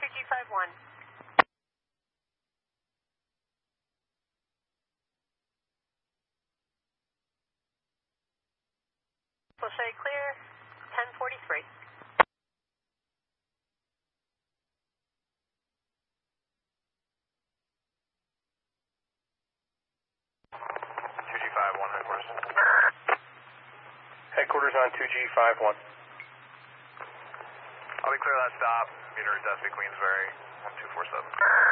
2G51. We'll show you clear, 1043. Headquarters on 2G51. I'll be clear that stop. Meter is Dusty, Queensbury, 1247.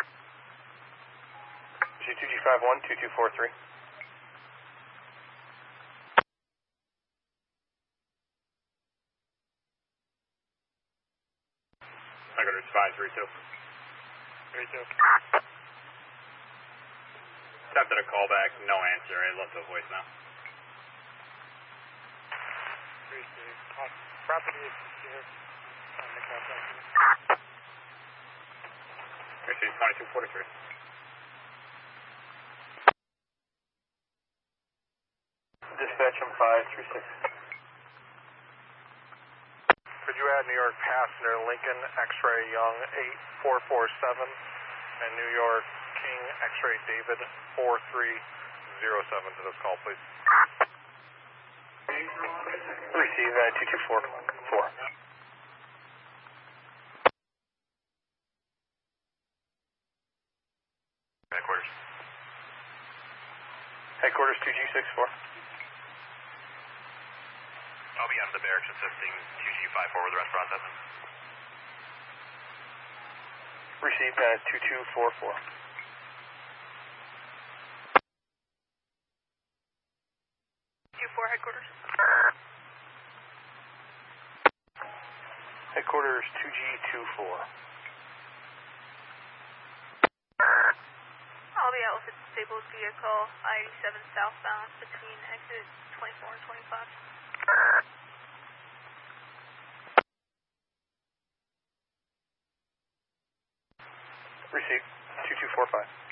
2G51, 2243. Headquarters 532. 32. Attempted a callback, no answer. I left a voicemail. Property is secure. On the contact. Receive 2243. Dispatch on 536. Could you add New York passenger Lincoln X-ray Young 8447 and New York King X-ray David 4307 to this call, please? Receive 2244. Headquarters. Headquarters 2G64. I'll be out of the barracks assisting 2G54 with the rest processing. Receive 2244. Headquarters. Headquarters 2G24. I'll be out with a disabled vehicle, I-87 southbound between exit 24 and 25. Receive 2245.